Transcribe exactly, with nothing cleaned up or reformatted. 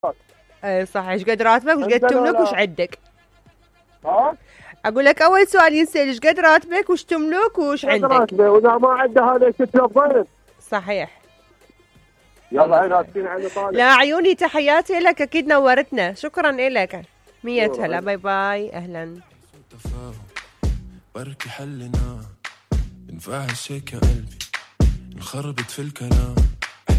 اي صح. ايش قد راتبك وش قد تملك وش عندك؟ ها؟ اقول لك اول سؤال ينسال ايش قد راتبك وش تملك وش عندك؟ راتبه واذا ما عنده هذا يتلفظ. صحيح. يلا عيني اسفين عني طالع. لا عيوني تحياتي لك، اكيد نورتنا، شكرا لك. مية هلا، باي باي، اهلا. بركي حلنا بنفعل هيك يا قلبي، نخربط في الكلام